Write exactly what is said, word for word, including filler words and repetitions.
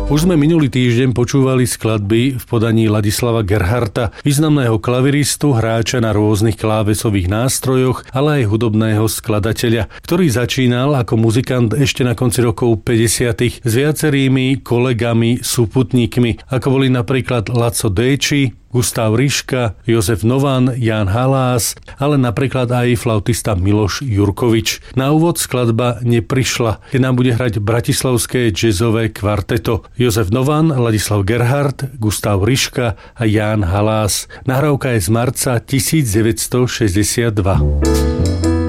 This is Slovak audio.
Už sme minulý týždeň počúvali skladby v podaní Ladislava Gerharta, významného klaviristu, hráča na rôznych klávesových nástrojoch, ale aj hudobného skladateľa, ktorý začínal ako muzikant ešte na konci rokov päťdesiatych s viacerými kolegami, súputníkmi, ako boli napríklad Laco Déči, Gustav Riška, Jozef Novan, Ján Halás, ale napríklad aj flautista Miloš Jurkovič. Na úvod skladba Neprišla, keď nám bude hrať bratislavské jazzové kvarteto Jozef Novan, Ladislav Gerhart, Gustav Riška a Ján Halás. Nahrávka je z marca devätnásťstošesťdesiatdva.